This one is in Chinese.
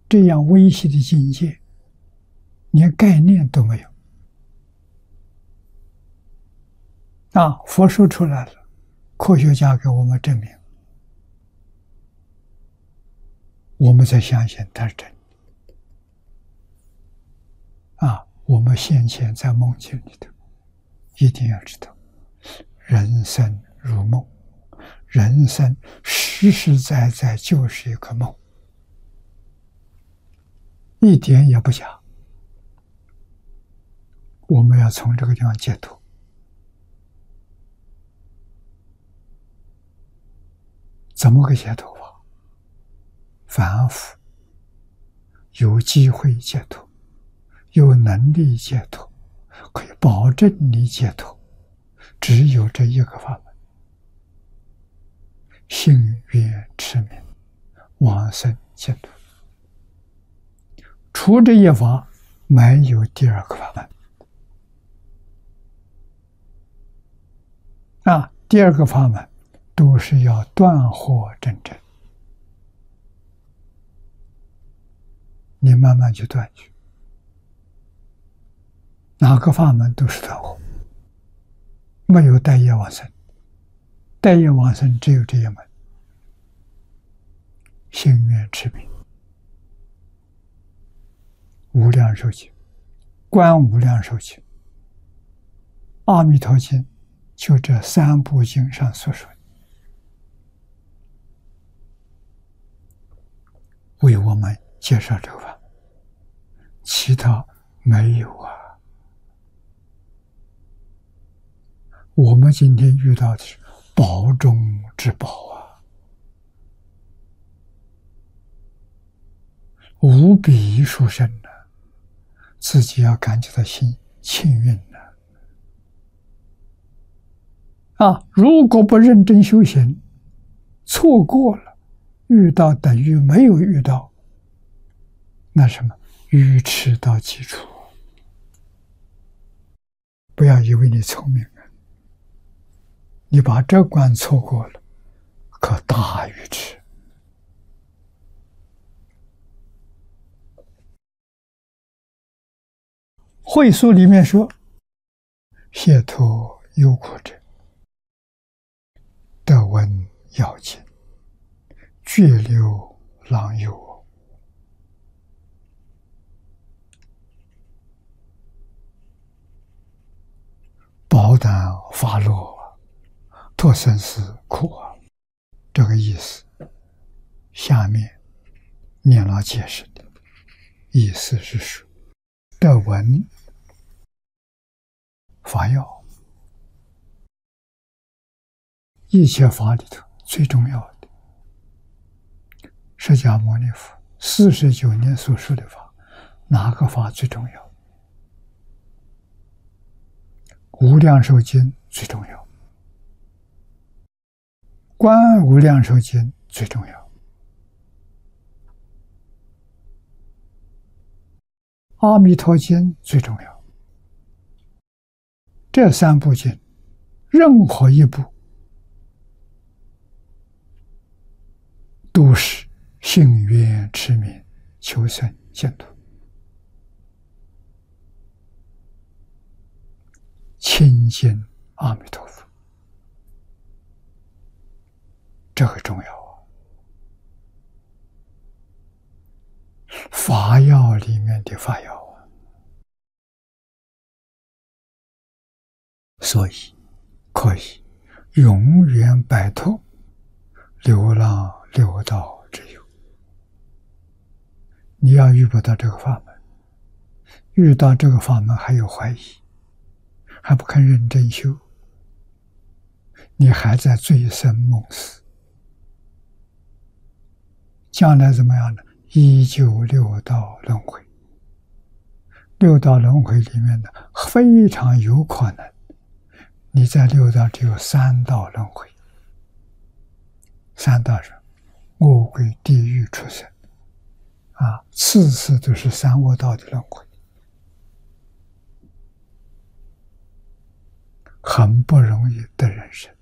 这样微细的境界，连概念都没有。佛说出来了，科学家给我们证明，我们才相信它是真的。我们先前在梦境里头，一定要知道，人生如梦，人生实实在在就是一个梦，一点也不假。我们要从这个地方解脱。怎么个解脱法？凡夫有机会解脱，有能力解脱，可以保证你解脱，只有这一个法门：信愿持名，往生净土。除这一法，没有第二个法门。第二个法门都是要断惑真正，你慢慢去断去。哪个法门都是断惑，没有带业往生。带业往生只有这一门：信愿持名。无量寿经、观无量寿经、阿弥陀经，就这三部经上所说的，为我们介绍这个法，其他没有啊。我们今天遇到的是宝中之宝啊，无比殊胜啊，自己要感觉到幸运如果不认真修行，错过了，遇到等于没有遇到，那什么，愚痴到极处。不要以为你聪明你把这关错过了，可大愚痴。会书里面说，解脱忧苦者，得闻要紧，绝流浪游。饱胆发落，脱生死苦啊！这个意思，下面念老解释的意思是说，得闻法要，一切法里头最重要的，释迦牟尼佛49年所说的法，哪个法最重要？无量寿经最重要，观无量寿经最重要，阿弥陀经最重要。这三部经，任何一部都是信愿持名，求生净土，亲近阿弥陀佛，这个重要啊！法要里面的法要啊，所以可以永远摆脱流浪六道之忧。你要遇不到这个法门，遇到这个法门还有怀疑，还不肯认真修，你还在醉生梦死，将来怎么样呢？依旧六道轮回。六道轮回里面呢，非常有可能你在六道只有3道轮回。3道是恶鬼、地狱、畜生次次都是三恶道的轮回，很不容易得人生。